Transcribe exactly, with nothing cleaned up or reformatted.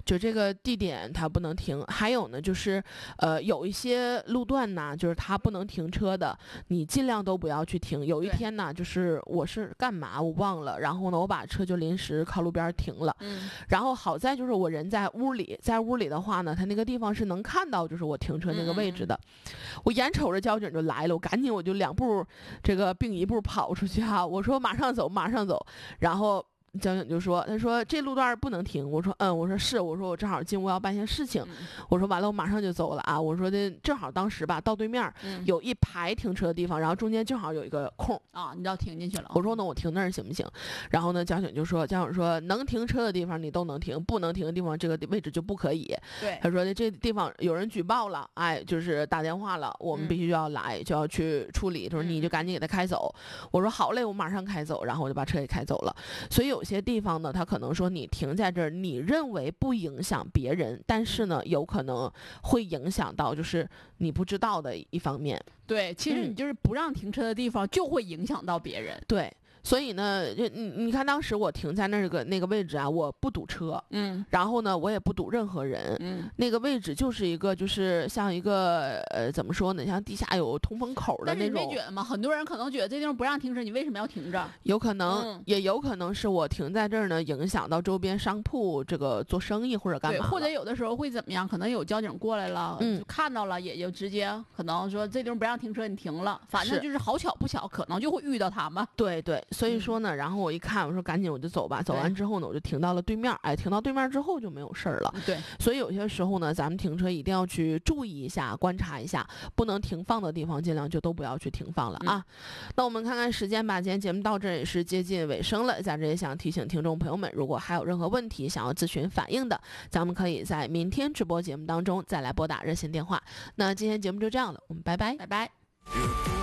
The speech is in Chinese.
就这个地点它不能停。还有呢，就是呃有一些路段呢，就是它不能停车的，你尽量都不要去停。有一天呢，就是我是干嘛我忘了，然后呢我把车就临时靠路边停了。 嗯， 然后好在就是我人在屋里，在屋里的话呢，它那个地方是能看到就是我停车那个位置的。嗯、我眼瞅着交警就来了，我赶紧我就两步这个并一步跑出去哈，我说马上走马上走，然后交警就说，他说这路段不能停。我说嗯，我说是，我说我正好进屋要办些事情， 嗯、 我说完了我马上就走了啊。我说的正好当时吧到对面、嗯、有一排停车的地方，然后中间正好有一个空啊，你要停进去了。 我说呢我停那儿行不行？然后呢交警就说，交警说能停车的地方你都能停，不能停的地方这个位置就不可以。 对， 他说的这地方有人举报了，哎，就是打电话了，我们必须要来、嗯、就要去处理，就是你就赶紧给他开走。嗯、我说好嘞，我马上开走，然后我就把车给开走了。所以有些地方呢，他可能说你停在这儿，你认为不影响别人，但是呢，有可能会影响到就是你不知道的一方面。 对，其实你就是不让停车的地方，就会影响到别人。 嗯、对。所以呢，就你你看，当时我停在那个那个位置啊，我不堵车， 嗯， 然后呢，我也不堵任何人， 嗯， 那个位置就是一个就是像一个呃怎么说呢，像地下有通风口的那种。但是你没觉得吗？很多人可能觉得这地方不让停车，你为什么要停这儿？ 有可能， 嗯、 也有可能是我停在这儿呢，影响到周边商铺这个做生意或者干嘛。 对，或者有的时候会怎么样？可能有交警过来了， 嗯， 就看到了，也就直接可能说这地方不让停车，你停了。反正就是好巧不巧，可能就会遇到他们。 对对，所以说呢，嗯、然后。然后我一看，我说赶紧我就走吧。走完之后呢，我就停到了对面。哎，停到对面之后就没有事儿了。 对， 所以有些时候呢，咱们停车一定要去注意一下，观察一下，不能停放的地方尽量就都不要去停放了啊。嗯、那我们看看时间吧，今天节目到这也是接近尾声了。在这也想提醒听众朋友们，如果还有任何问题想要咨询反映的，咱们可以在明天直播节目当中再来拨打热线电话。那今天节目就这样了，我们拜拜， 拜拜。